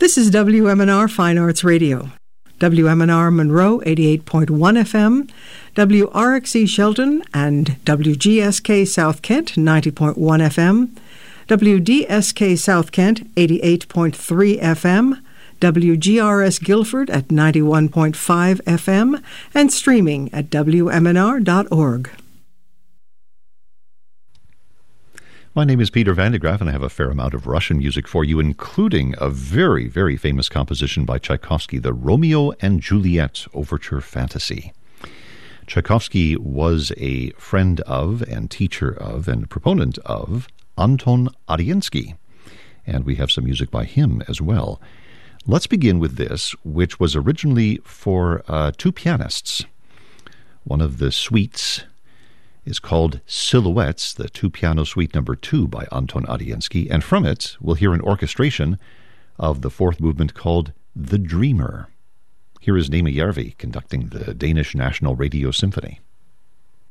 This is WMNR Fine Arts Radio. WMNR Monroe 88.1 FM, WRXE Shelton and WGSK South Kent 90.1 FM, WDSK South Kent 88.3 FM, WGRS Guilford at 91.5 FM, and streaming at WMNR.org. My name is Peter Van de Graaf, and I have a fair amount of Russian music for you, including a very, very famous composition by Tchaikovsky, the Romeo and Juliet Overture Fantasy. Tchaikovsky was a friend of and teacher of and proponent of Anton Arensky, and we have some music by him as well. Let's begin with this, which was originally for two pianists. One of the suites is called Silhouettes, the two-piano suite number 2 by Anton Arensky, and from it we'll hear an orchestration of the fourth movement called The Dreamer. Here is Nema Järvi conducting the Danish National Radio Symphony.